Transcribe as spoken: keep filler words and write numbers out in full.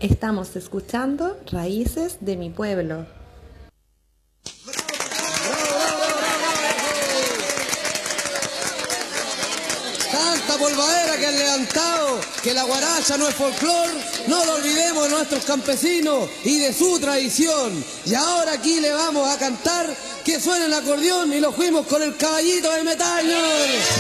Estamos escuchando Raíces de mi pueblo. Tanta polvadera que han levantado, que la guaracha no es folclor, no lo olvidemos de nuestros campesinos y de su tradición. Y ahora aquí le vamos a cantar que suene el acordeón y lo fuimos con el caballito de metal.